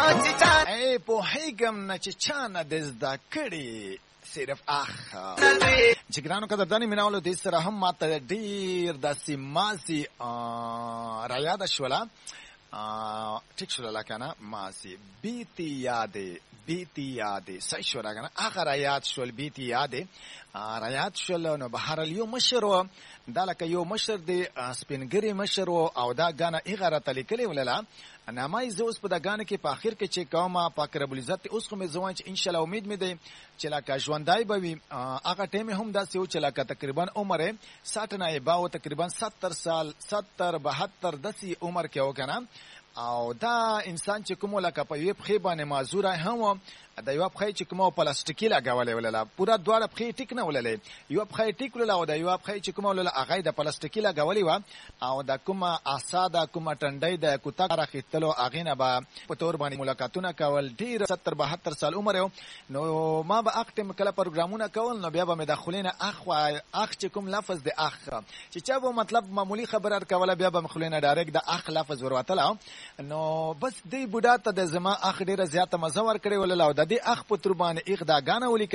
ای پوهیږم نه چې چا نه دې زده کړي صرف چې ګرانو قدردانې میناولو دې سره هم ماته ډېر داسې ماسي رایاده شوله ټیک شوله که نه ماسي بیتی یادې صحیح شوله که نه هغه رایاد شول بیتی یادې رایاد شول. نو بهرحال یو مشر و دا لکه یو مشر دی سپینګري مشر و او دا ګانه هغه راته لیکلې ولله نامه زه اوس په دا ګانه کې په آخر کې چې کومه پاک رب العزت اوس خو مې زه وایم چې انشاءالله امید مې دی چې لکه ژوندی به وي هغه ټایم هم داسې و چې لکه تقریبا عمر یې 60 نه یې باو تقریبا 70 سال 70 72 داسې عمر کې و که نه. او دا انسان چې کوم لکه په یوې پښې باندې معذوره هم و د یوه پښې چې کومه پلاستیکي لګولې ولله پوره دواړه پښې ټیک نه وللې یوه پښې ټیک ولله او د یوه پښې چې کومه ولله هغه د پلاستیکي لګولې وه او د کومه اعصا د کومه ټنډۍ د کوتک راخیستلو هغې نه به په طور باندې ملاقاتونه کول ډېر 70 72 سال عمر یو. نو ما به هغه ټیم کله پروګرامونه کول نو بیا به مې د خولې نه اخ چې کوم لفظ د اخ چې چا به مطلب معمولي خبره کوله بیا به مې خولې نه ډایرکټ د اخ لفظ وروتله. نو بس دې بوډا ته د زما اخ ډېره زیاته مزه ورکړې ولله او د دې اخ په تر باندې ایغ دا ګانه ولیکل